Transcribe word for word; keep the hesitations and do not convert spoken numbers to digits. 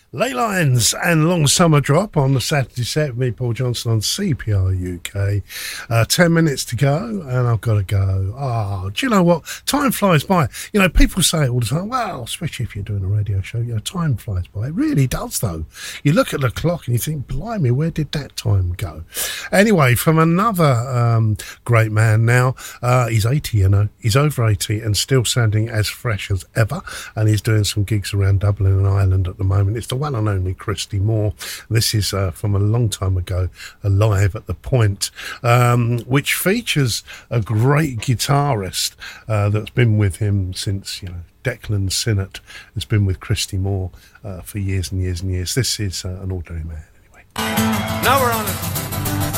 Ley Lines and Long Summer Drop on the Saturday set with me, Paul Johnson, on C P R U K. Uh, ten minutes to go, and I've got to go. Oh, do you know what? Time flies by. You know, people say it all the time. Well, especially if you're doing a radio show, you know, time flies by. It really does, though. You look at the clock and you think, blimey, where did that time go? Anyway, from another um, great man now. Uh, he's eighty, you know. He's over eighty and still sounding as fresh as ever. And he's doing some gigs around Dublin and Ireland at the moment. It's the one and only Christy Moore. This is uh, from a long time ago, Alive at the Point, um, which features a great guitarist uh, that's been with him since, you know, Declan Sinnott has been with Christy Moore uh, for years and years and years. This is uh, An Ordinary Man, anyway. Now we're on it.